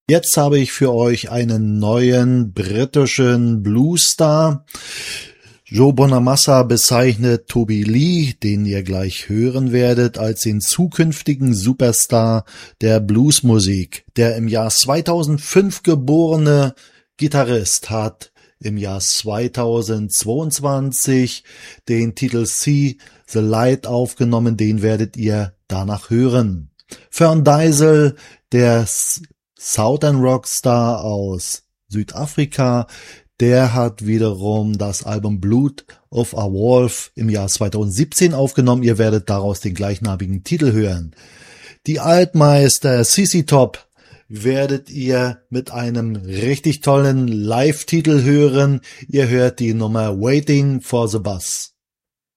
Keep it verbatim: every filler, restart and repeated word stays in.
Jetzt habe ich für euch einen neuen britischen Bluesstar. Joe Bonamassa bezeichnet Toby Lee, den ihr gleich hören werdet, als den zukünftigen Superstar der Bluesmusik. Der im Jahr zweitausendfünf geborene Gitarrist hat im Jahr zweitausendzweiundzwanzig den Titel See the Light aufgenommen, den werdet ihr danach hören. Fern Diesel, der Southern Rockstar aus Südafrika, der hat wiederum das Album Blood of a Wolf im Jahr zweitausendsiebzehn aufgenommen. Ihr werdet daraus den gleichnamigen Titel hören. Die Altmeister Z Z Top werdet ihr mit einem richtig tollen Live-Titel hören. Ihr hört die Nummer Waiting for the Bus.